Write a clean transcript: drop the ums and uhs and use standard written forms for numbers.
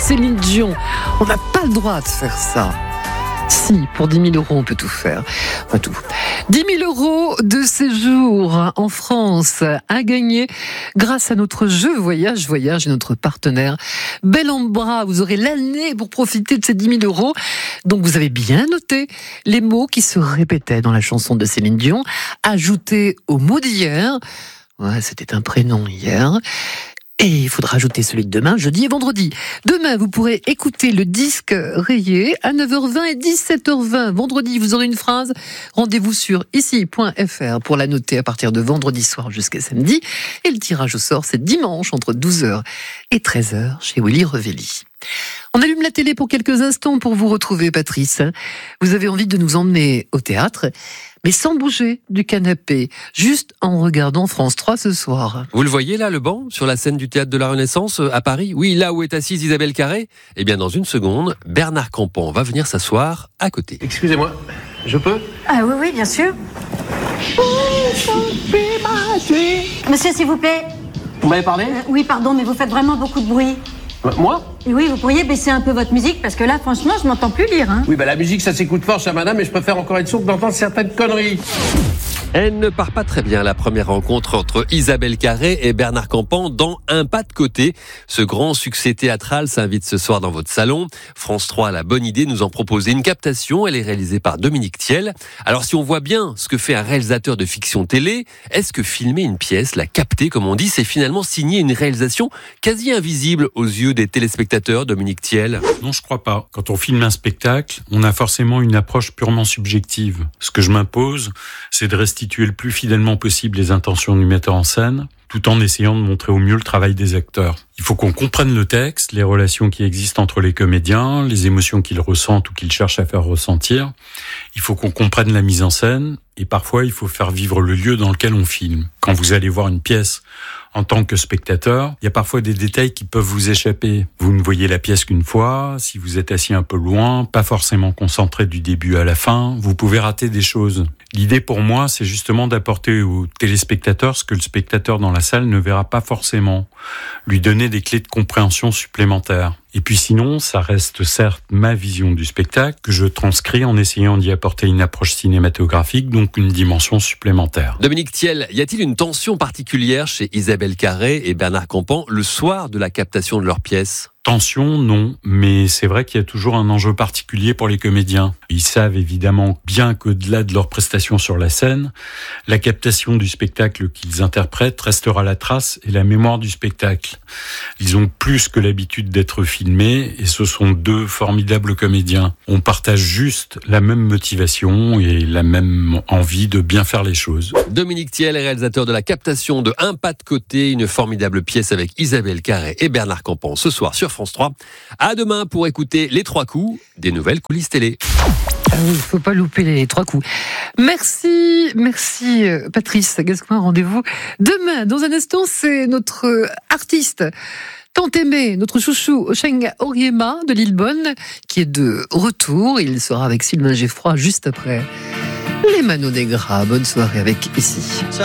Céline Dion. On n'a pas le droit de faire ça. Si, pour 10 000 euros, on peut tout faire. Enfin, tout. 10 000 euros de séjour en France à gagner grâce à notre jeu Voyage et notre partenaire Bellambra. Vous aurez l'année pour profiter de ces 10 000 euros. Donc, vous avez bien noté les mots qui se répétaient dans la chanson de Céline Dion, ajoutés au mot d'hier. Ouais, c'était un prénom hier. Et il faudra ajouter celui de demain, jeudi et vendredi. Demain, vous pourrez écouter le disque rayé à 9h20 et 17h20. Vendredi, vous aurez une phrase. Rendez-vous sur ici.fr pour la noter à partir de vendredi soir jusqu'à samedi. Et le tirage au sort, c'est dimanche entre 12h et 13h chez Willy Revelli. On allume la télé pour quelques instants pour vous retrouver, Patrice. Vous avez envie de nous emmener au théâtre, mais sans bouger du canapé, juste en regardant France 3 ce soir. Vous le voyez là, le banc, sur la scène du Théâtre de la Renaissance à Paris? Oui, là où est assise Isabelle Carré. Eh bien, dans une seconde, Bernard Campan va venir s'asseoir à côté. Excusez-moi, je peux? Ah oui, bien sûr. Monsieur, s'il vous plaît. Vous m'avez parlé? Oui, pardon, mais vous faites vraiment beaucoup de bruit. Moi? Et oui, vous pourriez baisser un peu votre musique, parce que là, franchement, je m'entends plus lire. Oui, la musique, ça s'écoute fort, chère madame, mais je préfère encore être sourde d'entendre certaines conneries. Elle ne part pas très bien, la première rencontre entre Isabelle Carré et Bernard Campan dans Un pas de côté. Ce grand succès théâtral s'invite ce soir dans votre salon. France 3 a la bonne idée de nous en proposer une captation. Elle est réalisée par Dominique Thiel. Alors si on voit bien ce que fait un réalisateur de fiction télé, est-ce que filmer une pièce, la capter comme on dit, c'est finalement signer une réalisation quasi invisible aux yeux des téléspectateurs, Dominique Thiel? Non, je crois pas. Quand on filme un spectacle, on a forcément une approche purement subjective. Ce que je m'impose, c'est de restituer le plus fidèlement possible les intentions du metteur en scène, tout en essayant de montrer au mieux le travail des acteurs. Il faut qu'on comprenne le texte, les relations qui existent entre les comédiens, les émotions qu'ils ressentent ou qu'ils cherchent à faire ressentir. Il faut qu'on comprenne la mise en scène, et parfois il faut faire vivre le lieu dans lequel on filme. Quand vous allez voir une pièce en tant que spectateur, il y a parfois des détails qui peuvent vous échapper. Vous ne voyez la pièce qu'une fois, si vous êtes assis un peu loin, pas forcément concentré du début à la fin, vous pouvez rater des choses. L'idée pour moi, c'est justement d'apporter au téléspectateur ce que le spectateur dans la salle ne verra pas forcément, lui donner des clés de compréhension supplémentaires. Et puis sinon, ça reste certes ma vision du spectacle que je transcris en essayant d'y apporter une approche cinématographique, donc une dimension supplémentaire. Dominique Thiel, y a-t-il une tension particulière chez Isabelle Carré et Bernard Campan le soir de la captation de leur pièce? Tension, non, mais c'est vrai qu'il y a toujours un enjeu particulier pour les comédiens. Ils savent évidemment bien qu'au-delà de leur prestation sur la scène, la captation du spectacle qu'ils interprètent restera la trace et la mémoire du spectacle. Ils ont plus que l'habitude d'être filmés et ce sont deux formidables comédiens. On partage juste la même motivation et la même envie de bien faire les choses. Dominique Thiel, réalisateur de la captation de Un pas de côté, une formidable pièce avec Isabelle Carré et Bernard Campan ce soir sur France 3. À demain pour écouter les 3 coups des nouvelles coulisses télé. Ah oui, il ne faut pas louper les 3 coups. Merci Patrice Gascoin. Rendez-vous demain. Dans un instant, c'est notre artiste tant aimé, notre chouchou Ocheng Oryema de Lillebonne, qui est de retour. Il sera avec Sylvain Geffroy juste après les Mano Negra. Bonne soirée avec Ici.